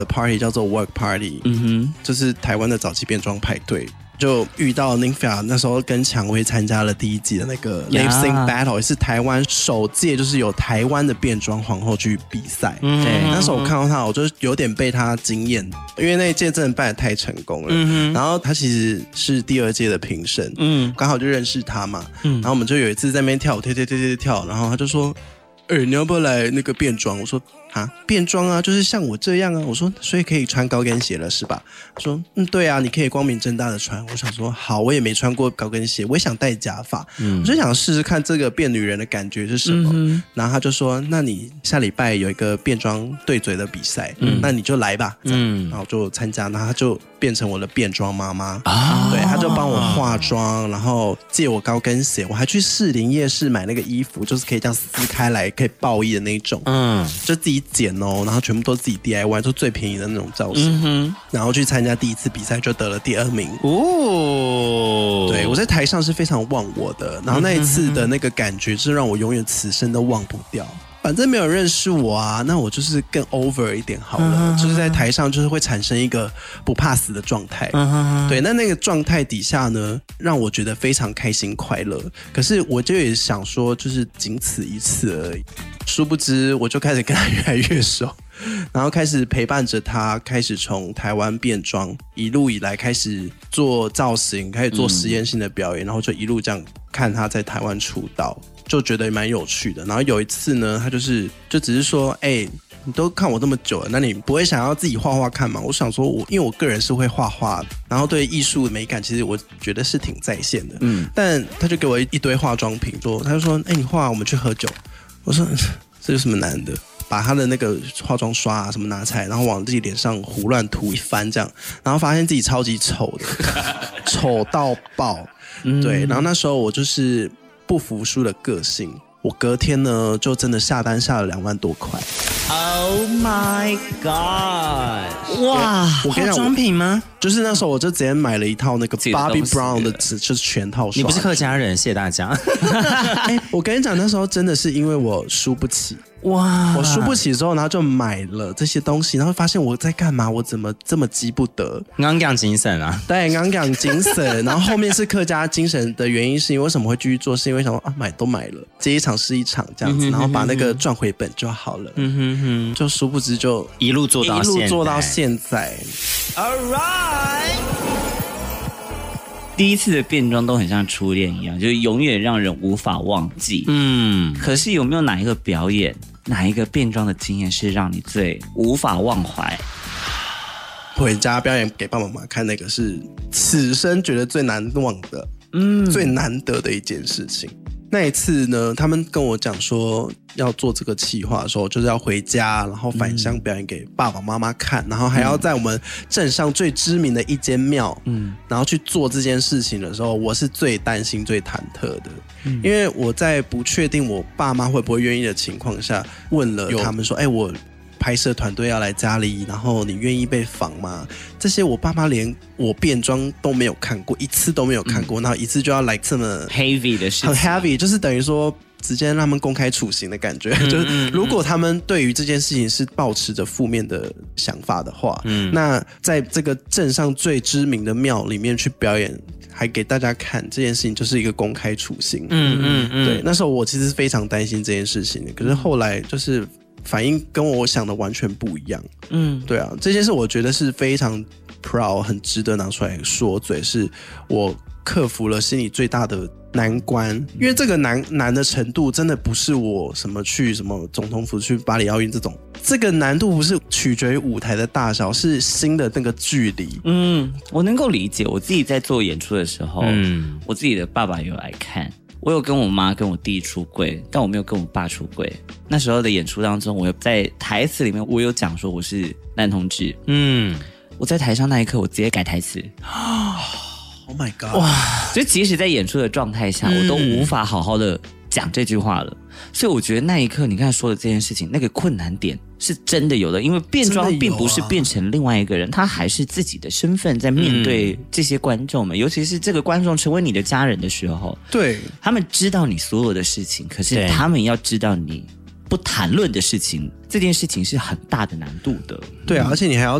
的 party 叫做 Work Party，就是台湾的早期变装派对。就遇到 Nymphia 那时候跟蔷薇参加了第1季的那个 Lip Sync Battle， 也是台湾首届就是有台湾的变装皇后去比赛。对，那时候我看到她，我就有点被她惊艳，因为那一届真的办得太成功了。然后她其实是第2届的评审，刚好就认识她嘛。然后我们就有一次在那边跳舞，跳，然后她就说：“你要不要来那个变装？”我说：“啊，变装啊，就是像我这样啊。”我说：“所以可以穿高跟鞋了是吧？”他说：“对啊，你可以光明正大的穿。”我想说：“好，我也没穿过高跟鞋，我也想戴假发，我就想试试看这个变女人的感觉是什么。”然后他就说：“那你下礼拜有一个变装对嘴的比赛，那你就来吧。”然后就参加，然后他就变成我的变装妈妈。对，他就帮我化妆，然后借我高跟鞋，我还去士林夜市买那个衣服，就是可以这样撕开来可以爆衣的那种，就自己剪哦，然后全部都自己 DIY， 就最便宜的那种造型。然后去参加第1次比赛，就得了第2名。对，我在台上是非常忘我的，然后那一次的那个感觉是让我永远此生都忘不掉。反正没有认识我啊，那我就是更 over 一点好了，就是在台上就是会产生一个不怕死的状态。对，那个状态底下呢，让我觉得非常开心快乐。可是我就也想说，就是仅此一次而已。殊不知，我就开始跟他越来越熟，然后开始陪伴着他，开始从台湾变装，一路以来开始做造型，开始做实验性的表演，然后就一路这样看他在台湾出道。就觉得蛮有趣的。然后有一次呢，他就只是说，你都看我这么久了，那你不会想要自己画画看吗？我想说因为我个人是会画画的，然后对艺术美感其实我觉得是挺在线的。但他就给我一堆化妆品，他就说，你画，我们去喝酒。我说这有什么难的？把他的那个化妆刷啊什么拿起来，然后往自己脸上胡乱涂一番这样，然后发现自己超级丑的，丑到爆。对，然后那时候我就是不服输的个性，我隔天呢就真的下单下了2万多块。 Oh my god！ 哇， 我跟你讲， 化妆品吗？ 就是那时候我就直接买了一套那个 Bobbi Brown 的，就是全套刷。 你不是客家人，谢谢大家。 我跟你讲，那时候真的是因为我输不起。哇！我输不起之后，然后就买了这些东西，然后发现我在干嘛？我怎么这么急不得？ 刚讲精神啊！ 对，刚讲精神。然后后面是客家精神的原因，是因为为什么会继续做？是因为想说买都买了，接一场是一场这样子，然后把那个赚回本就好了。就殊不知就一路做到现在。 All right。第一次的变装都很像初恋一样，就是永远让人无法忘记。可是有没有哪一个表演？哪一个变装的经验是让你最无法忘怀？ 回家表演给爸爸妈妈看，那个是此生觉得最难忘的，最难得的一件事情。那一次呢，他们跟我讲说要做这个企划的时候，就是要回家，然后返乡表演给爸爸妈妈看，然后还要在我们镇上最知名的一间庙，然后去做这件事情的时候，我是最担心、最忐忑的，因为我在不确定我爸妈会不会愿意的情况下，问了他们说，我拍摄团队要来家里，然后你愿意被访吗？这些我爸妈连我变装都没有看过，一次都没有看过，然后一次就要来这么 heavy 的事情， 很 heavy， 就是等于说直接让他们公开处刑的感觉。就是如果他们对于这件事情是抱持着负面的想法的话，那在这个镇上最知名的庙里面去表演，还给大家看这件事情，就是一个公开处刑。对，那时候我其实非常担心这件事情的，可是后来就是反应跟我想的完全不一样。对啊，这件事我觉得是非常 proud， 很值得拿出来说嘴，是我克服了心里最大的难关。因为这个难的程度真的不是我去什么总统府去巴黎奥运这个难度不是取决于舞台的大小，是心的那个距离。 我能够理解。我自己在做演出的时候，我自己的爸爸有来看，我有跟我妈跟我弟出柜，但我没有跟我爸出柜。那时候的演出当中，我在台词里面我有讲说我是男同志。我在台上那一刻我直接改台词。 Oh my god！ 哇！所以即使在演出的状态下，我都无法好好的讲这句话了。所以我觉得那一刻你刚才说的这件事情，那个困难点是真的有的，因为变装并不是变成另外一个人，他还是自己的身份在面对这些观众们，尤其是这个观众成为你的家人的时候， 对， 他们知道你所有的事情，可是他们要知道你不谈论的事情这件事情是很大的难度的。 对啊，而且你还要